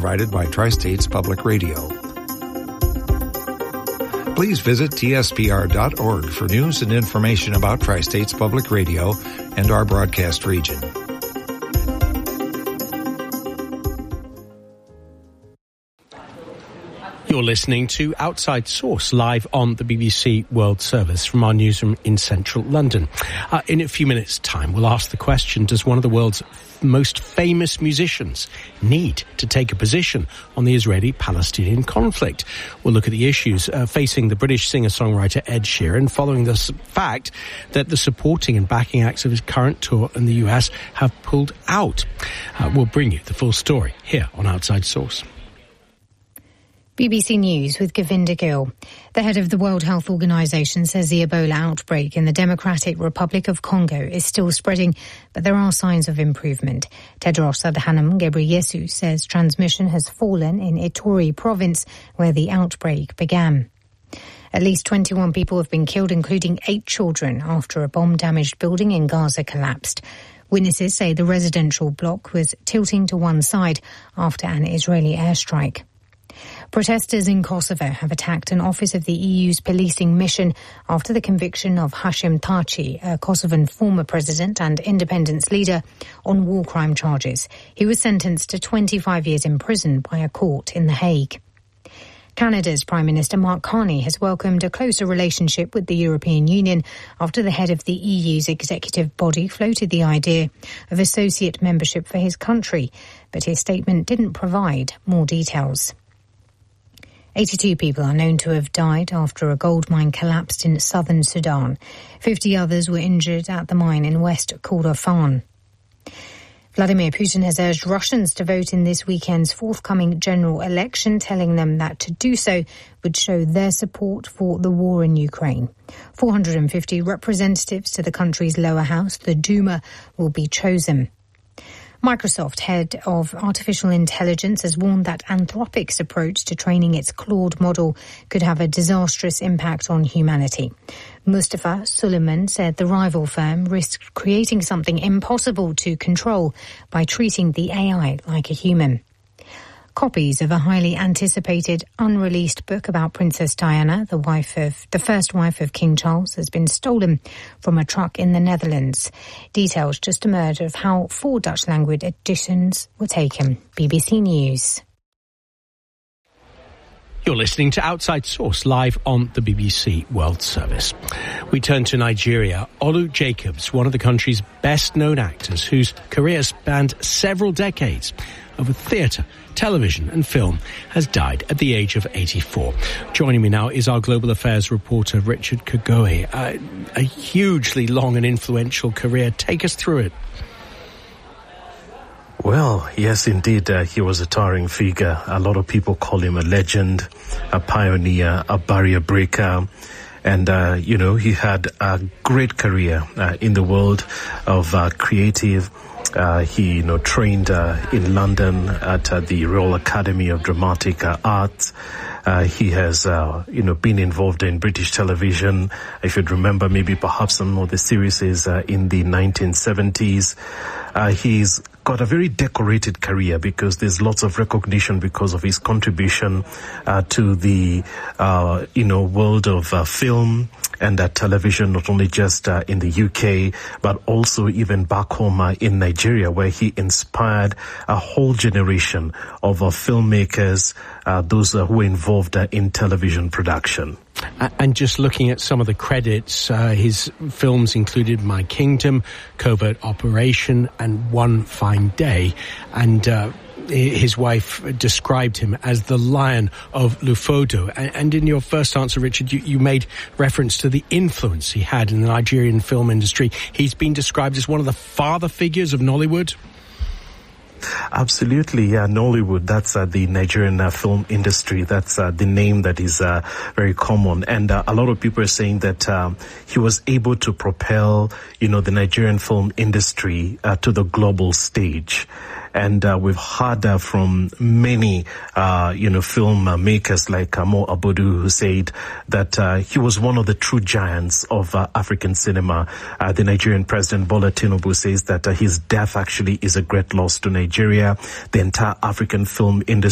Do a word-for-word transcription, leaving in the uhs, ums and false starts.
provided by Tri-States Public Radio. Please visit T S P R dot org for news and information about Tri-States Public Radio and our broadcast region. You're listening to Outside Source live on the B B C World Service from our newsroom in central London. Uh, in a few minutes' time, we'll ask the question, does one of the world's f- most famous musicians need to take a position on the Israeli-Palestinian conflict? We'll look at the issues uh, facing the British singer-songwriter Ed Sheeran following the s- fact that the supporting and backing acts of his current tour in the U S have pulled out. Uh, we'll bring you the full story here on Outside Source. B B C News with Govinda Gill. The head of the World Health Organization says the Ebola outbreak in the Democratic Republic of Congo is still spreading, but there are signs of improvement. Tedros Adhanom Ghebreyesus says transmission has fallen in Ituri province, where the outbreak began. At least twenty-one people have been killed, including eight children, after a bomb-damaged building in Gaza collapsed. Witnesses say the residential block was tilting to one side after an Israeli airstrike. Protesters in Kosovo have attacked an office of the E U's policing mission after the conviction of Hashim Thaçi, a Kosovan former president and independence leader, on war crime charges. He was sentenced to twenty-five years in prison by a court in The Hague. Canada's Prime Minister Mark Carney has welcomed a closer relationship with the European Union after the head of the E U's executive body floated the idea of associate membership for his country, but his statement didn't provide more details. eighty-two people are known to have died after a gold mine collapsed in southern Sudan. fifty others were injured at the mine in West Kordofan. Vladimir Putin has urged Russians to vote in this weekend's forthcoming general election, telling them that to do so would show their support for the war in Ukraine. four hundred fifty representatives to the country's lower house, the Duma, will be chosen. Microsoft head of artificial intelligence has warned that Anthropic's approach to training its Claude model could have a disastrous impact on humanity. Mustafa Suleiman said the rival firm risked creating something impossible to control by treating the A I like a human. Copies of a highly anticipated unreleased book about Princess Diana, the wife of the first wife of King Charles, has been stolen from a truck in the Netherlands. Details just emerged of how four Dutch language editions were taken. B B C News. You're listening to Outside Source live on the B B C World Service. We turn to Nigeria. Olu Jacobs, one of the country's best-known actors whose career spanned several decades over theatre, television and film, has died at the age of eighty-four. Joining me now is our global affairs reporter, Richard Kagoe. Uh, a hugely long and influential career. Take us through it. Well, yes, indeed, uh, he was a towering figure. A lot of people call him a legend, a pioneer, a barrier breaker. And, uh, you know, he had a great career uh, in the world of uh, creative. Uh, he, you know, trained uh, in London at uh, the Royal Academy of Dramatic uh, Arts. Uh, he has, uh, you know, been involved in British television. I should remember maybe perhaps some of the series uh, in the nineteen seventies. Uh, he's got a very decorated career because there's lots of recognition because of his contribution uh, to the, uh, you know, world of uh, film and uh, television, not only just uh, in the U K, but also even back home uh, in Nigeria, where he inspired a whole generation of uh, filmmakers, uh, those uh, who were involved uh, in television production. And just looking at some of the credits, uh, his films included My Kingdom, Covert Operation, and One Fine Day. And uh, his wife described him as the Lion of Lufodo. And in your first answer, Richard, you, you made reference to the influence he had in the Nigerian film industry. He's been described as one of the father figures of Nollywood. Absolutely, yeah. Nollywood, that's uh, the Nigerian uh, film industry. That's uh, the name that is uh, very common. And uh, a lot of people are saying that um, he was able to propel, you know, the Nigerian film industry uh, to the global stage. And uh, we've heard uh, from many, uh, you know, film uh, makers like uh, Mo Abudu, who said that uh, he was one of the true giants of uh, African cinema. Uh, the Nigerian president, Bola Tinubu, says that uh, his death actually is a great loss to Nigeria. The entire African film industry